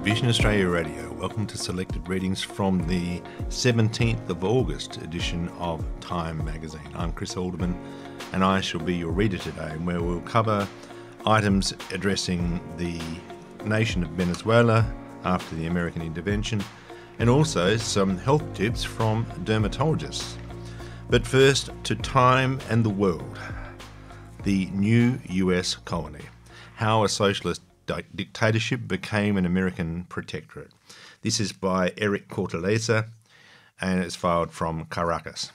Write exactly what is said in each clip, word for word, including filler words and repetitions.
Vision Australia Radio. Welcome to selected readings from the seventeenth of August edition of Time magazine. I'm Chris Alderman and I shall be your reader today, where we'll cover items addressing the nation of Venezuela after the American intervention and also some health tips from dermatologists. But first, to Time and the World, the new U S colony, how a socialist dictatorship became an American protectorate. This is by Eric Cortelleza and it's filed from Caracas.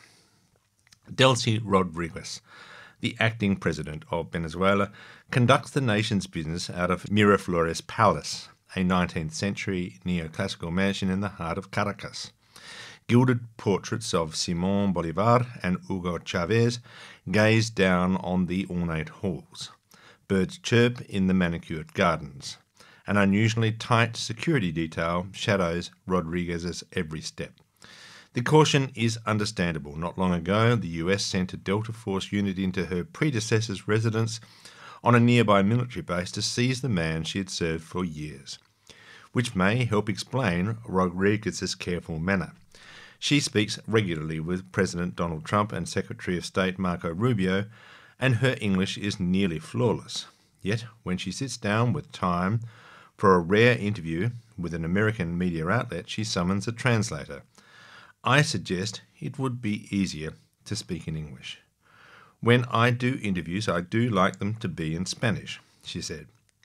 Delcy Rodriguez, the acting president of Venezuela, conducts the nation's business out of Miraflores Palace, a nineteenth century neoclassical mansion in the heart of Caracas. Gilded portraits of Simón Bolívar and Hugo Chávez gaze down on the ornate halls. Birds chirp in the manicured gardens. An unusually tight security detail shadows Rodriguez's every step. The caution is understandable. Not long ago, the U S sent a Delta Force unit into her predecessor's residence on a nearby military base to seize the man she had served for years, which may help explain Rodriguez's careful manner. She speaks regularly with President Donald Trump and Secretary of State Marco Rubio, and her English is nearly flawless. Yet, when she sits down with Time for a rare interview with an American media outlet, she summons a translator. I suggest it would be easier to speak in English. When I do interviews, I do like them to be in Spanish, she said.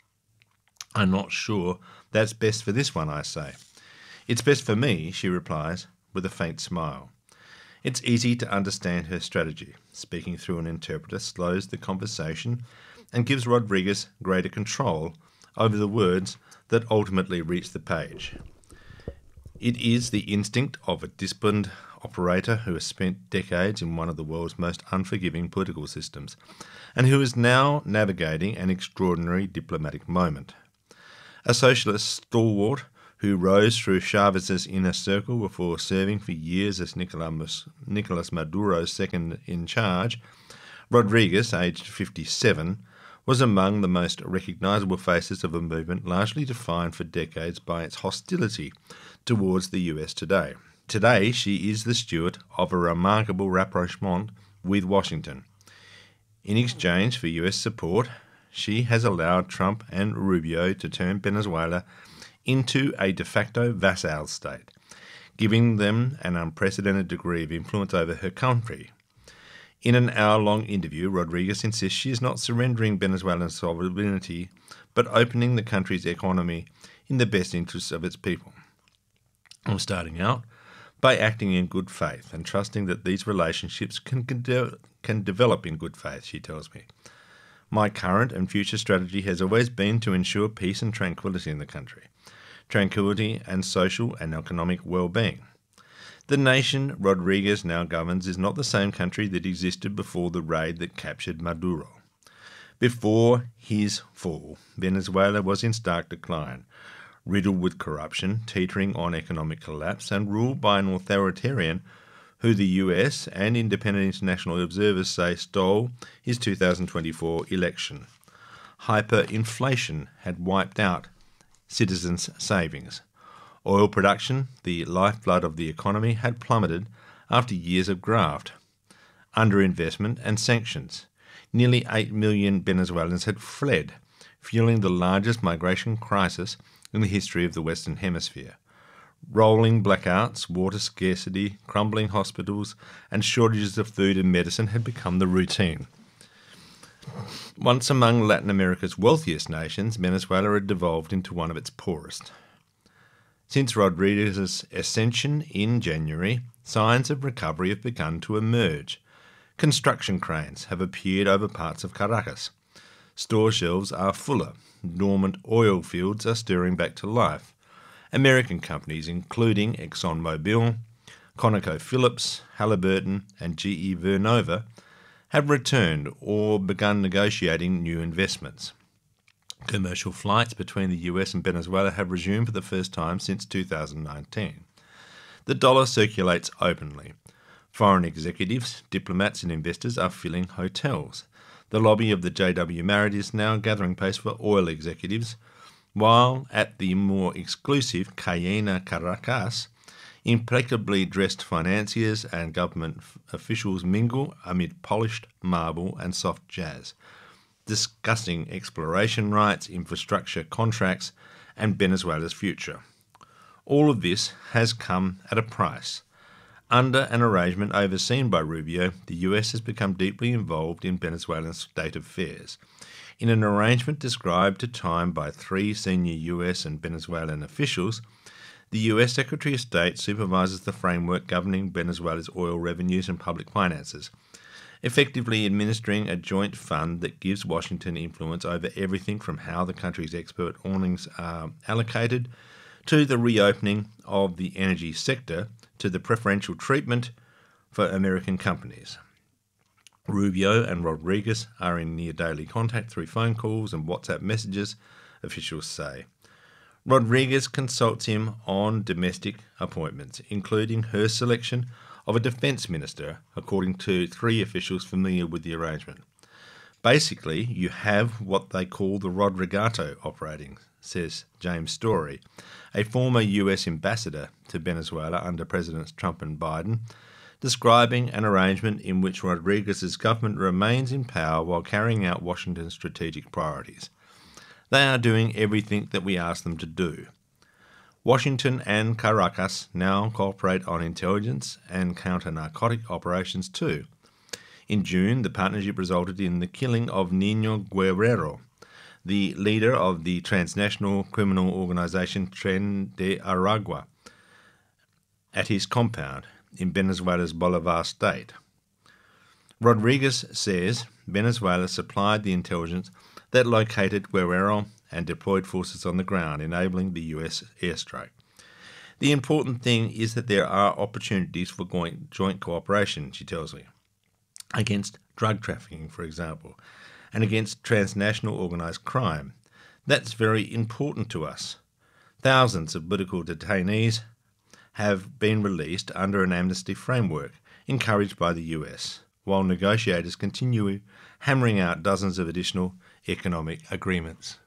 I'm not sure that's best for this one, I say. It's best for me, she replies, with a faint smile. It's easy to understand her strategy. Speaking through an interpreter slows the conversation and gives Rodriguez greater control over the words that ultimately reach the page. It is the instinct of a disciplined operator who has spent decades in one of the world's most unforgiving political systems and who is now navigating an extraordinary diplomatic moment. A socialist stalwart who rose through Chávez's inner circle before serving for years as Nicolas, Nicolas Maduro's second in charge, Rodriguez, aged fifty-seven, was among the most recognisable faces of a movement largely defined for decades by its hostility towards the U S today. Today, she is the steward of a remarkable rapprochement with Washington. In exchange for U S support, she has allowed Trump and Rubio to turn Venezuela into a de facto vassal state, giving them an unprecedented degree of influence over her country. In an hour-long interview, Rodriguez insists she is not surrendering Venezuelan sovereignty, but opening the country's economy in the best interests of its people. I'm starting out by acting in good faith and trusting that these relationships can, can, de- can develop in good faith, she tells me. My current and future strategy has always been to ensure peace and tranquility in the country, tranquility and social and economic well-being. The nation Rodriguez now governs is not the same country that existed before the raid that captured Maduro. Before his fall, Venezuela was in stark decline, riddled with corruption, teetering on economic collapse, and ruled by an authoritarian who the U S and independent international observers say stole his two thousand twenty-four election. Hyperinflation had wiped out citizens' savings. Oil production, the lifeblood of the economy, had plummeted after years of graft, underinvestment and sanctions. Nearly eight million Venezuelans had fled, fueling the largest migration crisis in the history of the Western Hemisphere. Rolling blackouts, water scarcity, crumbling hospitals, and shortages of food and medicine had become the routine. Once among Latin America's wealthiest nations, Venezuela had devolved into one of its poorest. Since Rodriguez's ascension in January, signs of recovery have begun to emerge. Construction cranes have appeared over parts of Caracas. Store shelves are fuller. Dormant oil fields are stirring back to life. American companies, including ExxonMobil, ConocoPhillips, Halliburton, and G E Vernova, have returned or begun negotiating new investments. Commercial flights between the U S and Venezuela have resumed for the first time since two thousand nineteen. The dollar circulates openly. Foreign executives, diplomats and investors are filling hotels. The lobby of the J W Marriott is now gathering pace for oil executives, while at the more exclusive Cayena Caracas, impeccably dressed financiers and government f- officials mingle amid polished marble and soft jazz, discussing exploration rights, infrastructure contracts, and Venezuela's future. All of this has come at a price. Under an arrangement overseen by Rubio, the U S has become deeply involved in Venezuelan state affairs. In an arrangement described to Time by three senior U S and Venezuelan officials, the U S Secretary of State supervises the framework governing Venezuela's oil revenues and public finances, effectively administering a joint fund that gives Washington influence over everything from how the country's export earnings are allocated, to the reopening of the energy sector, to the preferential treatment for American companies. Rubio and Rodriguez are in near daily contact through phone calls and WhatsApp messages, officials say. Rodriguez consults him on domestic appointments, including her selection of a defence minister, according to three officials familiar with the arrangement. Basically, you have what they call the Rodrigato operating, says James Story, a former U S ambassador to Venezuela under Presidents Trump and Biden, describing an arrangement in which Rodriguez's government remains in power while carrying out Washington's strategic priorities. They are doing everything that we ask them to do. Washington and Caracas now cooperate on intelligence and counter-narcotic operations too. In June, the partnership resulted in the killing of Nino Guerrero, the leader of the transnational criminal organisation Tren de Aragua, at his compound in Venezuela's Bolivar state. Rodriguez says Venezuela supplied the intelligence that located Guerrero and deployed forces on the ground, enabling the U S airstrike. The important thing is that there are opportunities for joint cooperation, she tells me, against drug trafficking, for example, and against transnational organised crime. That's very important to us. Thousands of political detainees have been released under an amnesty framework encouraged by the U S, while negotiators continue hammering out dozens of additional economic agreements.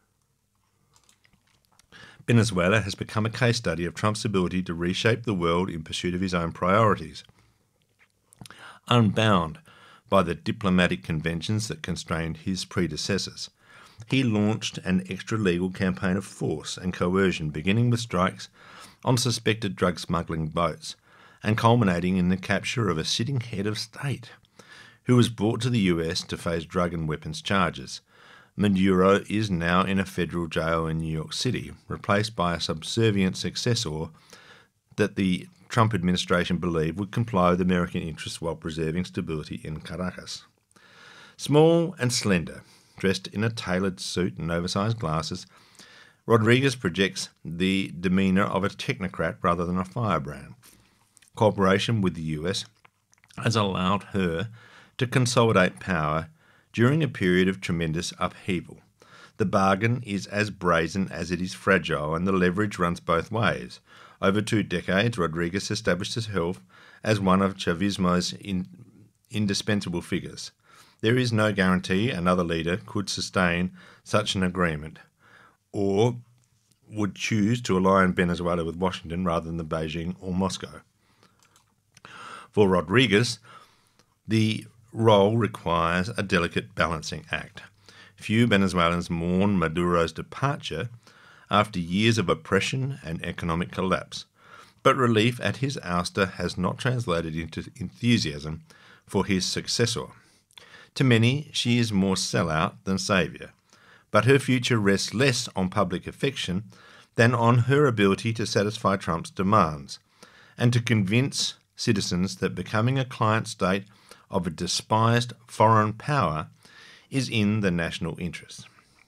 Venezuela has become a case study of Trump's ability to reshape the world in pursuit of his own priorities. Unbound by the diplomatic conventions that constrained his predecessors, he launched an extra-legal campaign of force and coercion, beginning with strikes on suspected drug smuggling boats and culminating in the capture of a sitting head of state who was brought to the U S to face drug and weapons charges. Maduro is now in a federal jail in New York City, replaced by a subservient successor that the Trump administration believed would comply with American interests while preserving stability in Caracas. Small and slender, dressed in a tailored suit and oversized glasses, Rodriguez projects the demeanour of a technocrat rather than a firebrand. Cooperation with the U S has allowed her to consolidate power during a period of tremendous upheaval. The bargain is as brazen as it is fragile, and the leverage runs both ways. Over two decades, Rodriguez established herself as one of Chavismo's in, indispensable figures. There is no guarantee another leader could sustain such an agreement, or would choose to align Venezuela with Washington rather than Beijing or Moscow. For Rodriguez, the role requires a delicate balancing act. Few Venezuelans mourn Maduro's departure after years of oppression and economic collapse, but relief at his ouster has not translated into enthusiasm for his successor. To many, she is more sellout than saviour, but her future rests less on public affection than on her ability to satisfy Trump's demands and to convince citizens that becoming a client state of a despised foreign power is in the national interest.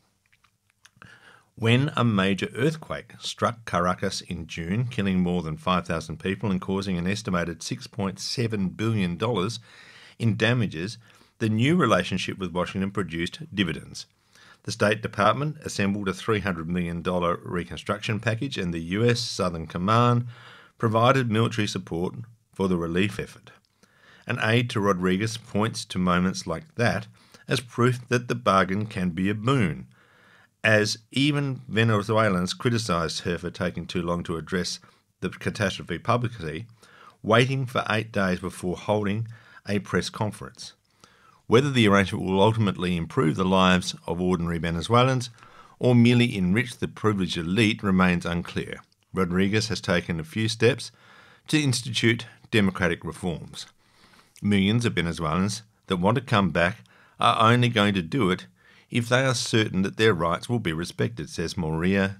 When a major earthquake struck Caracas in June, killing more than five thousand people and causing an estimated six point seven billion dollars in damages, the new relationship with Washington produced dividends. The State Department assembled a three hundred million dollars reconstruction package, and the U S Southern Command provided military support for the relief effort. An aide to Rodriguez points to moments like that as proof that the bargain can be a boon, as even Venezuelans criticised her for taking too long to address the catastrophe publicly, waiting for eight days before holding a press conference. Whether the arrangement will ultimately improve the lives of ordinary Venezuelans or merely enrich the privileged elite remains unclear. Rodriguez has taken a few steps to institute democratic reforms. Millions of Venezuelans that want to come back are only going to do it if they are certain that their rights will be respected, says Maria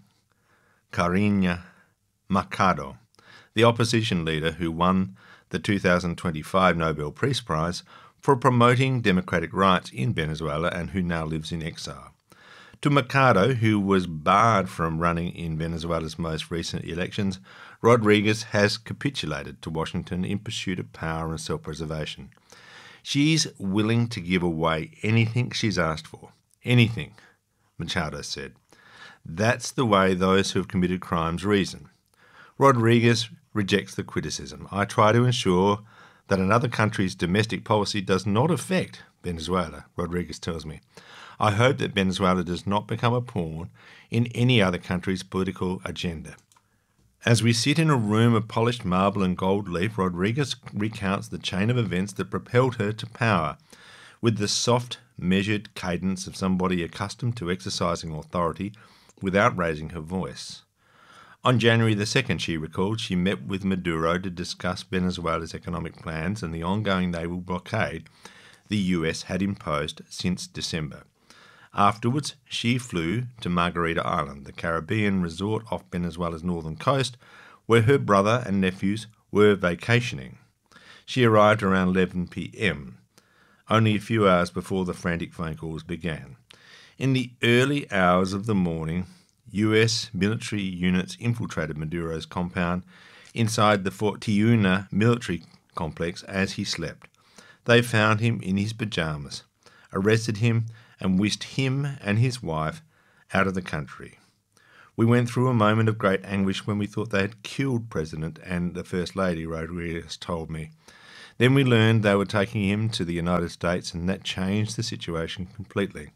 Corina Machado, the opposition leader who won the two thousand twenty-five Nobel Peace Prize for promoting democratic rights in Venezuela and who now lives in exile. To Machado, who was barred from running in Venezuela's most recent elections, Rodriguez has capitulated to Washington in pursuit of power and self-preservation. She's willing to give away anything she's asked for. Anything, Machado said. That's the way those who have committed crimes reason. Rodriguez rejects the criticism. I try to ensure that another country's domestic policy does not affect Venezuela, Rodriguez tells me. I hope that Venezuela does not become a pawn in any other country's political agenda. As we sit in a room of polished marble and gold leaf, Rodriguez recounts the chain of events that propelled her to power, with the soft, measured cadence of somebody accustomed to exercising authority without raising her voice. On January the second, she recalled, she met with Maduro to discuss Venezuela's economic plans and the ongoing naval blockade the U S had imposed since December. Afterwards, she flew to Margarita Island, the Caribbean resort off Venezuela's northern coast, where her brother and nephews were vacationing. She arrived around eleven p.m., only a few hours before the frantic phone calls began. In the early hours of the morning, U S military units infiltrated Maduro's compound inside the Fort Tiuna military complex as he slept. They found him in his pyjamas, arrested him, and whisked him and his wife out of the country. We went through a moment of great anguish when we thought they had killed President and the First Lady, Rodriguez told me. Then we learned they were taking him to the United States, and that changed the situation completely.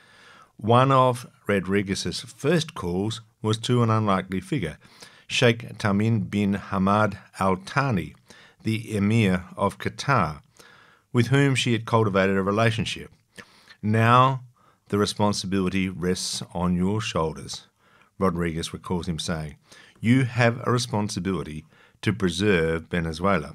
One of Rodriguez's first calls was to an unlikely figure, Sheikh Tamim bin Hamad Al Thani, the Emir of Qatar, with whom she had cultivated a relationship. Now the responsibility rests on your shoulders, Rodriguez recalls him saying. You have a responsibility to preserve Venezuela.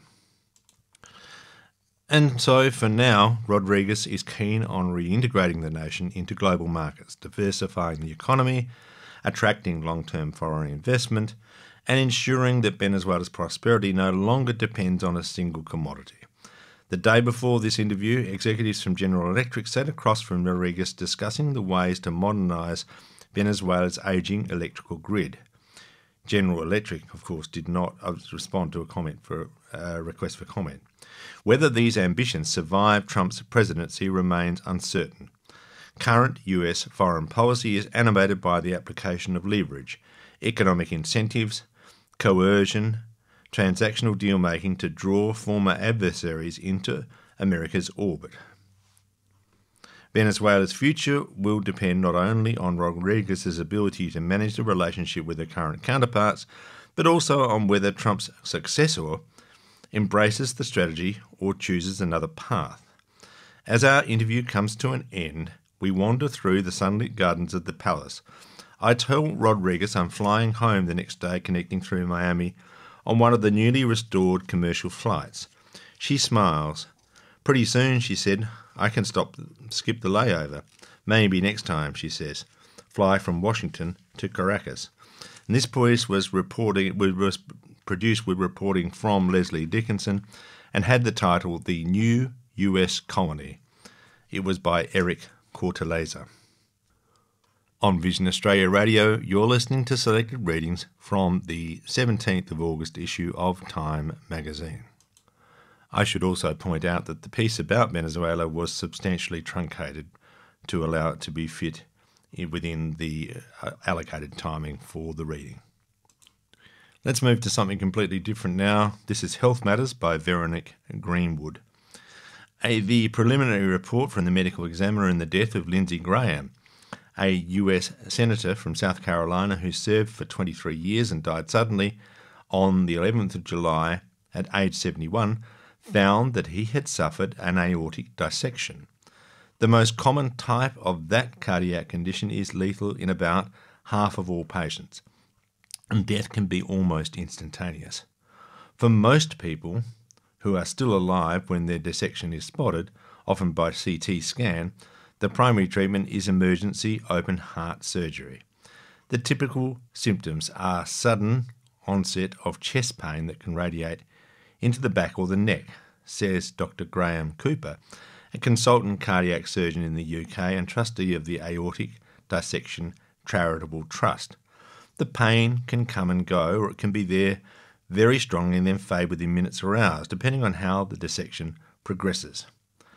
And so, for now, Rodriguez is keen on reintegrating the nation into global markets, diversifying the economy, attracting long-term foreign investment, and ensuring that Venezuela's prosperity no longer depends on a single commodity. The day before this interview, executives from General Electric sat across from Rodriguez discussing the ways to modernise Venezuela's ageing electrical grid. General Electric, of course, did not respond to a comment for a request for comment. Whether these ambitions survive Trump's presidency remains uncertain. Current U S foreign policy is animated by the application of leverage, economic incentives, coercion, transactional deal-making to draw former adversaries into America's orbit. Venezuela's future will depend not only on Rodriguez's ability to manage the relationship with her current counterparts, but also on whether Trump's successor embraces the strategy or chooses another path. As our interview comes to an end, we wander through the sunlit gardens of the palace. I tell Rodriguez I'm flying home the next day, connecting through Miami on one of the newly restored commercial flights. She smiles. Pretty soon, she said, I can stop, skip the layover. Maybe next time, she says. Fly from Washington to Caracas. And this piece was reporting was produced with reporting from Leslie Dickinson and had the title The New U S Colony. It was by Eric Cortelleza. On Vision Australia Radio, you're listening to selected readings from the seventeenth of August issue of Time magazine. I should also point out that the piece about Venezuela was substantially truncated to allow it to be fit within the allocated timing for the reading. Let's move to something completely different now. This is Health Matters by Veronique Greenwood. A, the preliminary report from the medical examiner in the death of Lindsay Graham, a U S senator from South Carolina who served for twenty-three years and died suddenly on the eleventh of July at age seventy-one, found that he had suffered an aortic dissection. The most common type of that cardiac condition is lethal in about half of all patients, and death can be almost instantaneous. For most people who are still alive when their dissection is spotted, often by C T scan, the primary treatment is emergency open heart surgery. The typical symptoms are sudden onset of chest pain that can radiate into the back or the neck, says Doctor Graham Cooper, a consultant cardiac surgeon in the U K and trustee of the Aortic Dissection Charitable Trust. The pain can come and go, or it can be there very strongly and then fade within minutes or hours, depending on how the dissection progresses.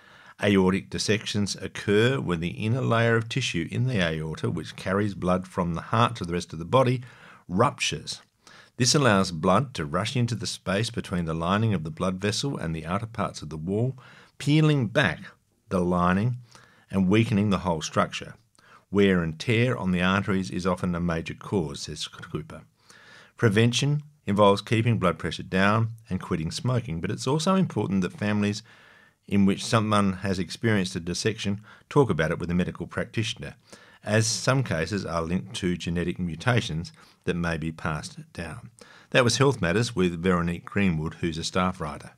Aortic dissections occur when the inner layer of tissue in the aorta, which carries blood from the heart to the rest of the body, ruptures. This allows blood to rush into the space between the lining of the blood vessel and the outer parts of the wall, peeling back the lining and weakening the whole structure. Wear and tear on the arteries is often a major cause, says Cooper. Prevention involves keeping blood pressure down and quitting smoking, but it's also important that families in which someone has experienced a dissection talk about it with a medical practitioner, as some cases are linked to genetic mutations that may be passed down. That was Health Matters with Veronique Greenwood, who's a staff writer.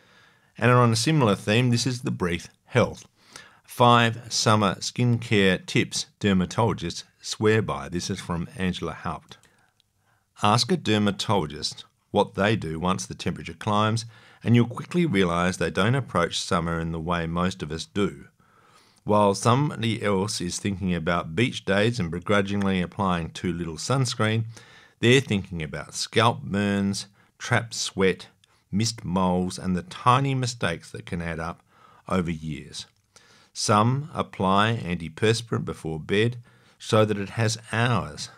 And on a similar theme, this is the Breathe Health. Five summer skincare tips dermatologists swear by. This is from Angela Haupt. Ask a dermatologist what they do once the temperature climbs, and you'll quickly realise they don't approach summer in the way most of us do. While somebody else is thinking about beach days and begrudgingly applying too little sunscreen, they're thinking about scalp burns, trapped sweat, missed moles, and the tiny mistakes that can add up over years. Some apply antiperspirant before bed so that it has hours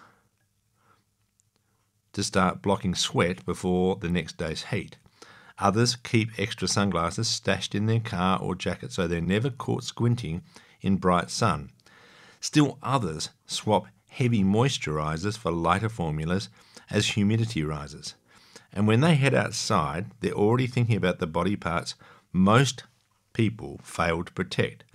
to start blocking sweat before the next day's heat. Others keep extra sunglasses stashed in their car or jacket so they're never caught squinting in bright sun. Still others swap heavy moisturisers for lighter formulas as humidity rises. And when they head outside, they're already thinking about the body parts most people fail to protect,